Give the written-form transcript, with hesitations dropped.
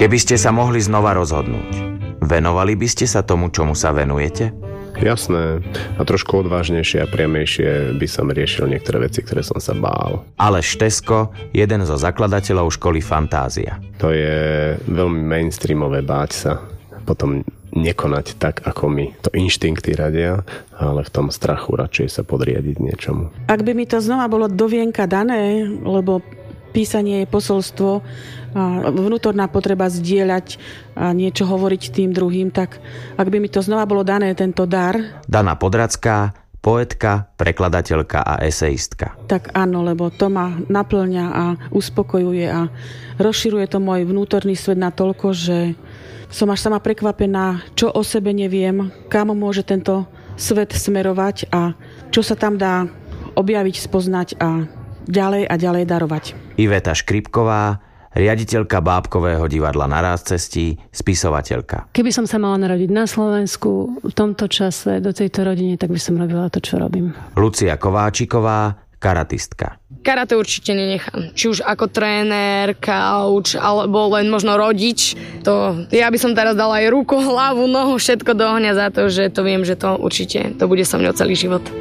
Keby ste sa mohli znova rozhodnúť, venovali by ste sa tomu, čomu sa venujete? Jasné. A trošku odvážnejšie a priamejšie by som riešil niektoré veci, ktoré som sa bál. Aleš Tesko, jeden zo zakladateľov školy Fantázia. To je veľmi mainstreamové báť sa. Potom nekonať tak, ako mi to inštinkty radia, ale v tom strachu radšej sa podriadiť niečomu. Ak by mi to znova bolo do vienka dané, lebo písanie je posolstvo a vnútorná potreba zdieľať a niečo hovoriť tým druhým, tak ak by mi to znova bolo dané, tento dar. Dana Podracká, poetka, prekladateľka a eseistka. Tak áno, lebo to ma naplňa a uspokojuje a rozširuje to môj vnútorný svet natoľko, že som až sama prekvapená, čo o sebe neviem, kam môže tento svet smerovať a čo sa tam dá objaviť, spoznať a ďalej darovať. Iveta Škripková, riaditeľka Bábkového divadla Na ráz cestí, spisovateľka. Keby som sa mala narodiť na Slovensku v tomto čase, do tejto rodiny, tak by som robila to, čo robím. Lucia Kováčiková, karatistka. Karate určite nenechám. Či už ako tréner, kauč, alebo len možno rodič. To ja by som teraz dala aj ruku, hlavu, nohu, všetko do ohňa za to, že to viem, že to určite to bude so mňou celý život.